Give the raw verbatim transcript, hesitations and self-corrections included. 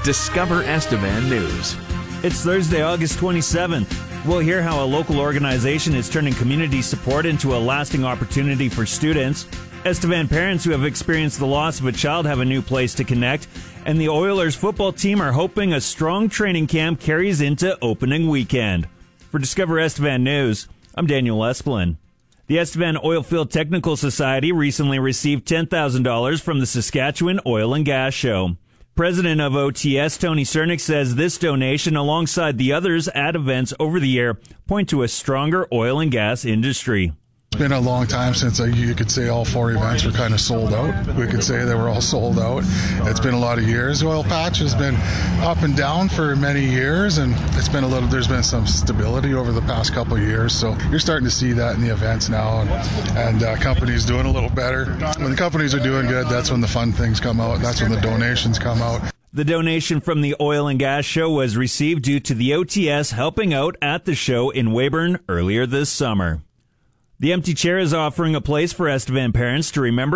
Discover Estevan News. It's Thursday, August twenty-seventh. We'll hear how a local organization is turning community support into a lasting opportunity for students. Estevan parents who have experienced the loss of a child have a new place to connect. And the Oilers football team are hoping a strong training camp carries into opening weekend. For Discover Estevan News, I'm Daniel Esplin. The Estevan Oilfield Technical Society recently received ten thousand dollars from the Saskatchewan Oil and Gas Show. President of O T S, Tony Cernick, says this donation, alongside the others at events over the year, point to a stronger oil and gas industry. It's been a long time since uh, you could say all four events were kind of sold out. We could say they were all sold out. It's been a lot of years. Oil Patch has been up and down for many years, and it's been a little. There's been some stability over the past couple of years. So you're starting to see that in the events now, and, and uh, companies doing a little better. When the companies are doing good, that's when the fun things come out. That's when the donations come out. The donation from the Oil and Gas Show was received due to the O T S helping out at the show in Weyburn earlier this summer. The Empty Chair is offering a place for Estevan parents to remember